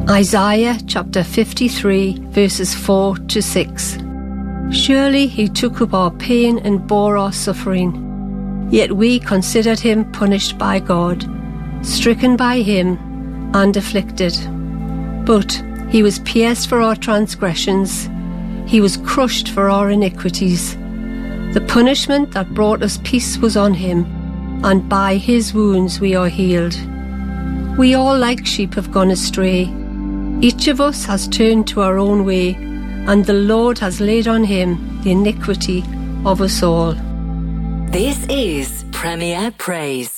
Isaiah chapter 53 verses 4 to 6. Surely he took up our pain and bore our suffering, yet we considered him punished by God, stricken by him and afflicted. But he was pierced for our transgressions, he was crushed for our iniquities. The punishment that brought us peace was on him, and by his wounds we are healed. We all like sheep have gone astray. Each of us has turned to our own way, and the Lord has laid on him the iniquity of us all. This is Premier Praise.